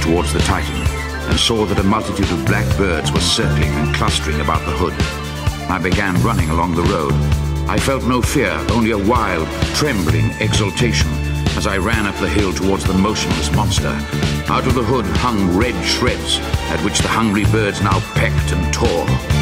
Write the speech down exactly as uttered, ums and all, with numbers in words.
towards the Titan and saw that a multitude of black birds were circling and clustering about the hood. I began running along the road. I felt no fear, only a wild, trembling exultation as I ran up the hill towards the motionless monster. Out of the hood hung red shreds, at which the hungry birds now pecked and tore.